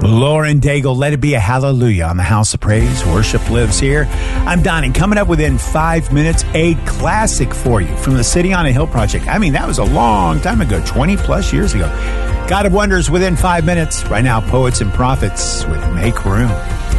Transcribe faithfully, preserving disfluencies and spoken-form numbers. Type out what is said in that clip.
Lauren Daigle, let it be a hallelujah on the House of Praise. Worship lives here. I'm Donnie. Coming up within five minutes, a classic for you from the City on a Hill project. I mean, that was a long time ago, twenty plus years ago. God of Wonders within five minutes. Right now, Poets and Prophets with Make Room.